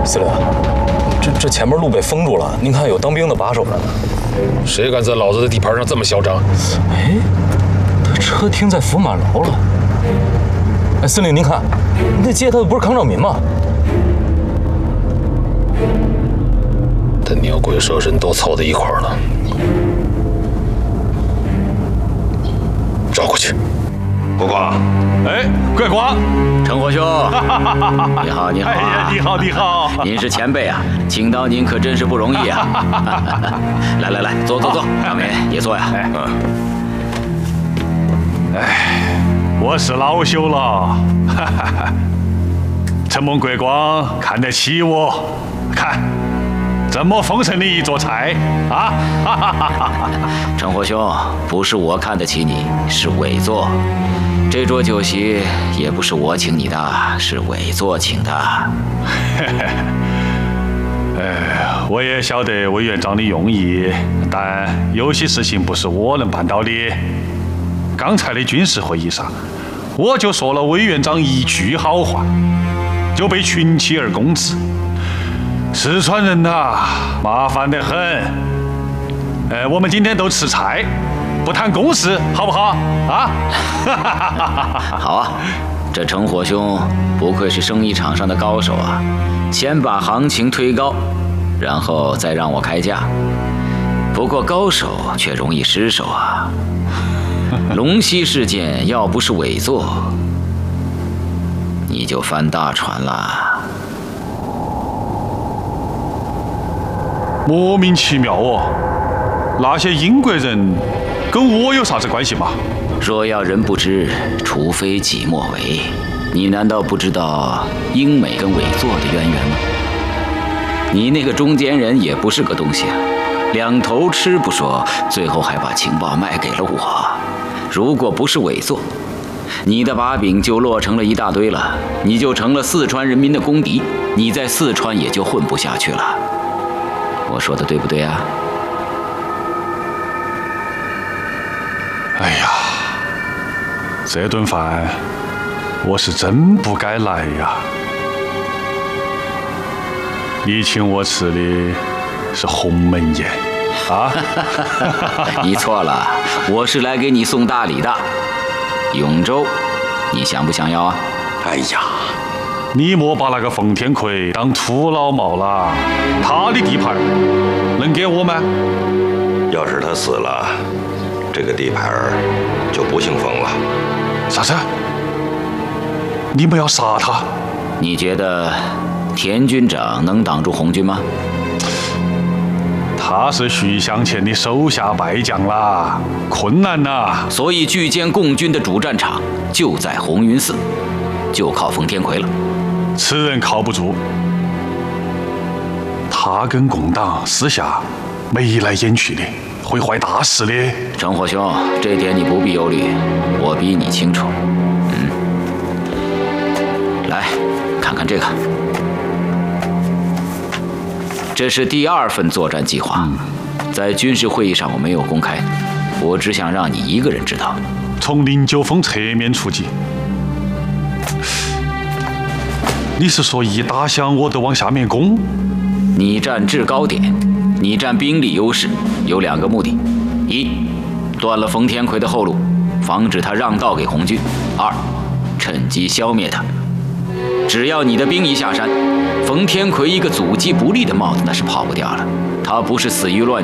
司令，这前面路被封住了，您看有当兵的把守着呢。 谁敢在老子的地盘上这么嚣张？ 哎，他车停在福马楼了。哎，司令您看，那接他的不是康兆民吗？ 这牛鬼蛇神都凑在一块儿了，抓过去。 国光， 哎，桂光， 陈火兄，你好，你好、啊！ 哎呀，你好，你好！ 您是前辈啊，请到您可真是不容易啊！来来来，坐坐坐，上面也坐呀。 我是老朽了，承蒙桂光看得起我，看这么丰盛的一桌菜啊！ 陈火兄，不是我看得起你，是委座。这桌酒席也不是我请你的，是委座请的。 我也晓得委员长的用意，但有些事情不是我能办到的。刚才的军事会议上，我就说了委员长一句好话，就被群起而攻之。四川人呐，麻烦得很。我们今天都吃菜，不谈公事，好不好？啊？ 好啊，这陈火兄不愧是生意场上的高手啊，先把行情推高，然后再让我开价。不过高手却容易失手啊。龙溪事件要不是委座，你就翻大船了。 莫名其妙哦，那些英国人跟我有啥子关系吗？ 若要人不知，除非己莫为。你难道不知道英美跟委座的渊源吗？你那个中间人也不是个东西啊，两头吃不说，最后还把情报卖给了我。如果不是委座，你的把柄就落成了一大堆了，你就成了四川人民的公敌，你在四川也就混不下去了。我说的对不对啊？ 哎呀，这顿饭我是真不该来呀！你请我吃的是鸿门宴啊！ 你错了，我是来给你送大礼的。永州，你想不想要啊？ 哎呀， 你莫把那个冯天奎当土老帽了，他的地盘能给我吗？ 要是他死了，这个地盘就不姓冯了。 啥子？你们要杀他？ 你觉得田军长能挡住红军吗？ 他是徐向前的手下败将啦，困难呐。 所以聚歼共军的主战场就在红云寺，就靠冯天奎了。 此人靠不住，他跟共党私下眉来眼去的，会坏大事的。 陈火兄，这点你不必忧虑，我比你清楚。来看看这个，这是第2份作战计划，在军事会议上我没有公开，我只想让你一个人知道。 从09峰侧面出击，你是说一打响我都往下面攻？ 你占制高点，你占兵力优势，有2个目的：一，断了冯天奎的后路，防止他让道给红军；二，趁机消灭他。只要你的兵一下山，冯天奎一个阻击不利的帽子那是跑不掉了。他不是死于乱